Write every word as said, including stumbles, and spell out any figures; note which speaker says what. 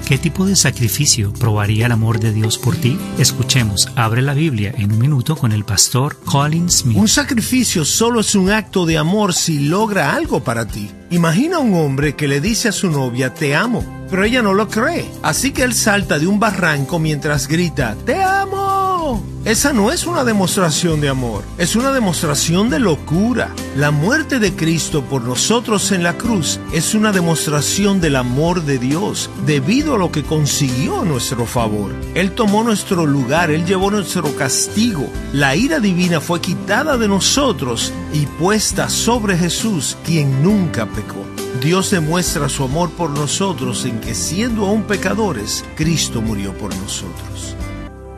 Speaker 1: ¿Qué tipo de sacrificio probaría el amor de Dios por ti? Escuchemos Abre la Biblia en un minuto con el pastor Colin Smith.
Speaker 2: Un sacrificio solo es un acto de amor si logra algo para ti. Imagina a un hombre que le dice a su novia, te amo, pero ella no lo cree. Así que él salta de un barranco mientras grita, te amo. Esa no es una demostración de amor, es una demostración de locura. La muerte de Cristo por nosotros en la cruz es una demostración del amor de Dios, debido a lo que consiguió a nuestro favor. Él tomó nuestro lugar, Él llevó nuestro castigo. La ira divina fue quitada de nosotros y puesta sobre Jesús, quien nunca pecó. Dios demuestra su amor por nosotros en que, siendo aún pecadores, Cristo murió por nosotros.